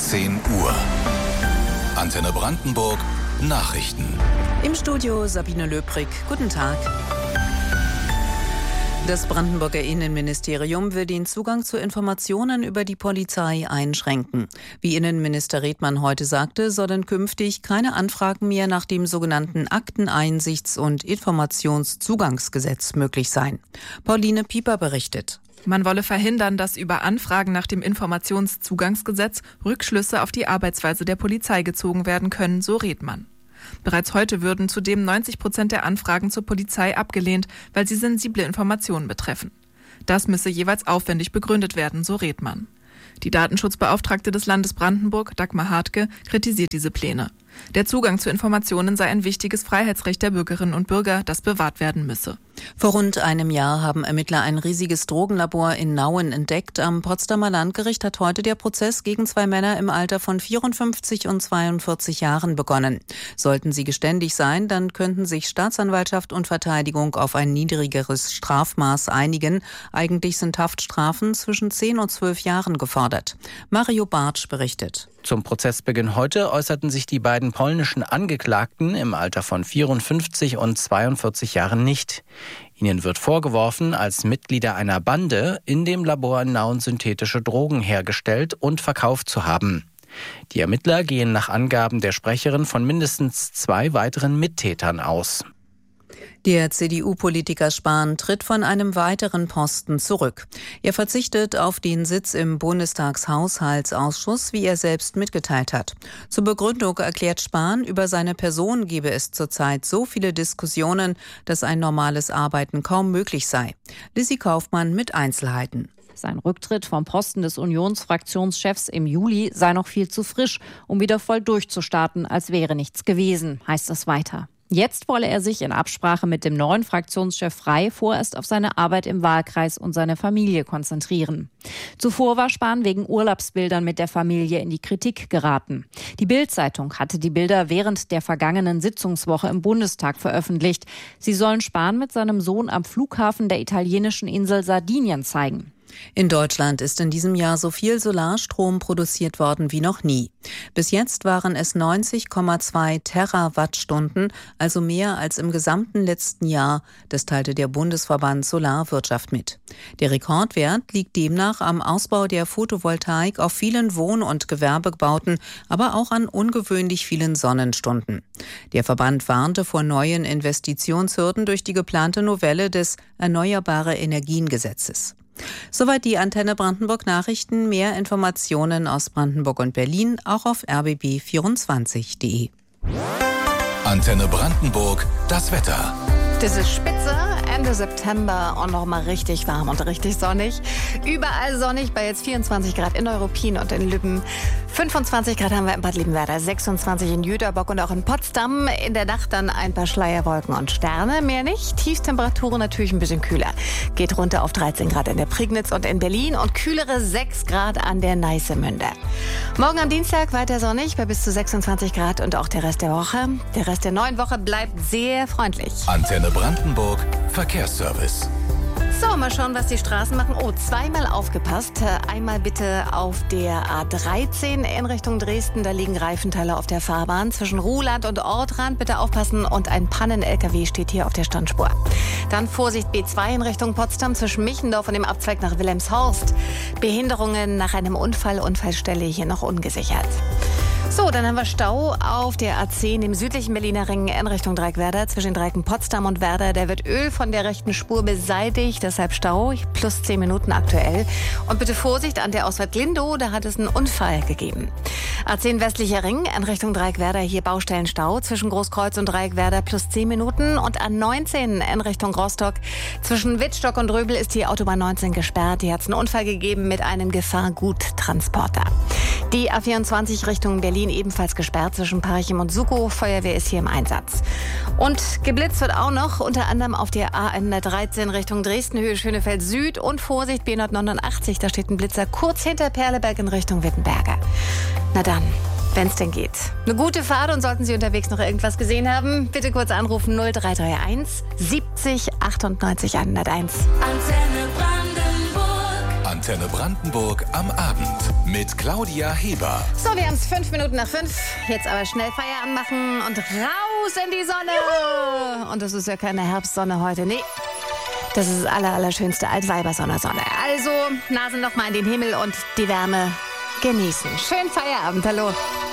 10 Uhr. Antenne Brandenburg Nachrichten. Im Studio Sabine Löbrig. Guten Tag. Das Brandenburger Innenministerium will den Zugang zu Informationen über die Polizei einschränken. Wie Innenminister Redmann heute sagte, sollen künftig keine Anfragen mehr nach dem sogenannten Akteneinsichts- und Informationszugangsgesetz möglich sein. Pauline Pieper berichtet. Man wolle verhindern, dass über Anfragen nach dem Informationszugangsgesetz Rückschlüsse auf die Arbeitsweise der Polizei gezogen werden können, so Redmann. Bereits heute würden zudem 90% der Anfragen zur Polizei abgelehnt, weil sie sensible Informationen betreffen. Das müsse jeweils aufwendig begründet werden, so Redmann. Die Datenschutzbeauftragte des Landes Brandenburg, Dagmar Hartke, kritisiert diese Pläne. Der Zugang zu Informationen sei ein wichtiges Freiheitsrecht der Bürgerinnen und Bürger, das bewahrt werden müsse. Vor rund einem Jahr haben Ermittler ein riesiges Drogenlabor in Nauen entdeckt. Am Potsdamer Landgericht hat heute der Prozess gegen 2 Männer im Alter von 54 und 42 Jahren begonnen. Sollten sie geständig sein, dann könnten sich Staatsanwaltschaft und Verteidigung auf ein niedrigeres Strafmaß einigen. Eigentlich sind Haftstrafen zwischen 10 und 12 Jahren gefordert. Mario Bartsch berichtet. Zum Prozessbeginn heute äußerten sich die beiden polnischen Angeklagten im Alter von 54 und 42 Jahren nicht. Ihnen wird vorgeworfen, als Mitglieder einer Bande in dem Labor in Nauen synthetische Drogen hergestellt und verkauft zu haben. Die Ermittler gehen nach Angaben der Sprecherin von mindestens 2 weiteren Mittätern aus. Der CDU-Politiker Spahn tritt von einem weiteren Posten zurück. Er verzichtet auf den Sitz im Bundestagshaushaltsausschuss, wie er selbst mitgeteilt hat. Zur Begründung erklärt Spahn, über seine Person gebe es zurzeit so viele Diskussionen, dass ein normales Arbeiten kaum möglich sei. Lissy Kaufmann mit Einzelheiten. Sein Rücktritt vom Posten des Unionsfraktionschefs im Juli sei noch viel zu frisch, um wieder voll durchzustarten, als wäre nichts gewesen, heißt es weiter. Jetzt wolle er sich in Absprache mit dem neuen Fraktionschef Frey vorerst auf seine Arbeit im Wahlkreis und seine Familie konzentrieren. Zuvor war Spahn wegen Urlaubsbildern mit der Familie in die Kritik geraten. Die Bild-Zeitung hatte die Bilder während der vergangenen Sitzungswoche im Bundestag veröffentlicht. Sie sollen Spahn mit seinem Sohn am Flughafen der italienischen Insel Sardinien zeigen. In Deutschland ist in diesem Jahr so viel Solarstrom produziert worden wie noch nie. Bis jetzt waren es 90,2 Terawattstunden, also mehr als im gesamten letzten Jahr. Das teilte der Bundesverband Solarwirtschaft mit. Der Rekordwert liegt demnach am Ausbau der Photovoltaik auf vielen Wohn- und Gewerbebauten, aber auch an ungewöhnlich vielen Sonnenstunden. Der Verband warnte vor neuen Investitionshürden durch die geplante Novelle des Erneuerbare-Energien-Gesetzes. Soweit die Antenne Brandenburg Nachrichten. Mehr Informationen aus Brandenburg und Berlin auch auf rbb24.de. Antenne Brandenburg, das Wetter. Das ist spitze, Ende September und noch mal richtig warm und richtig sonnig. Überall sonnig bei jetzt 24 Grad in Neuruppin und in Lübben. 25 Grad haben wir in Bad Liebenwerda, 26 in Jüterbock und auch in Potsdam. In der Nacht dann ein paar Schleierwolken und Sterne, mehr nicht. Tiefstemperaturen natürlich ein bisschen kühler. Geht runter auf 13 Grad in der Prignitz und in Berlin und kühlere 6 Grad an der Neißemünde. Morgen am Dienstag weiter sonnig bei bis zu 26 Grad und auch der Rest der Woche. Der Rest der neuen Woche bleibt sehr freundlich. Antenne Brandenburg Verkehrsservice. So, mal schauen, was die Straßen machen. Oh, zweimal aufgepasst. Einmal bitte auf der A13 in Richtung Dresden. Da liegen Reifenteile auf der Fahrbahn. Zwischen Ruhland und Ortrand bitte aufpassen. Und ein Pannen-LKW steht hier auf der Standspur. Dann Vorsicht B2 in Richtung Potsdam zwischen Michendorf und dem Abzweig nach Wilhelmshorst. Behinderungen nach einem Unfall. Unfallstelle hier noch ungesichert. So, dann haben wir Stau auf der A10 im südlichen Berliner Ring in Richtung Dreieckwerder. Zwischen den Dreiecken Potsdam und Werder, da wird Öl von der rechten Spur beseitigt. Deshalb Stau, plus 10 Minuten aktuell. Und bitte Vorsicht an der Ausfahrt Glindow, da hat es einen Unfall gegeben. A10 westlicher Ring in Richtung Dreieckwerder, hier Baustellenstau. Zwischen Großkreuz und Dreieckwerder plus 10 Minuten. Und A19 in Richtung Rostock. Zwischen Wittstock und Röbel ist die Autobahn 19 gesperrt. Hier hat es einen Unfall gegeben mit einem Gefahrguttransporter. Die A24 Richtung Berlin ebenfalls gesperrt zwischen Parchim und Sukow. Feuerwehr ist hier im Einsatz. Und geblitzt wird auch noch, unter anderem auf der A113 Richtung Dresden, Höhe Schönefeld Süd. Und Vorsicht, B189, da steht ein Blitzer kurz hinter Perleberg in Richtung Wittenberger. Na dann, wenn es denn geht. Eine gute Fahrt und sollten Sie unterwegs noch irgendwas gesehen haben, bitte kurz anrufen 0331 70 98 101. Antenne Brandenburg. Antenne Brandenburg am Abend mit Claudia Heber. So, wir haben es 5 Minuten nach 5. Jetzt aber schnell Feierabend machen und raus in die Sonne. Juhu! Und das ist ja keine Herbstsonne heute, nee. Das ist das allerschönste Altweibersonne. Also, Nasen noch mal in den Himmel und die Wärme genießen. Schönen Feierabend, hallo.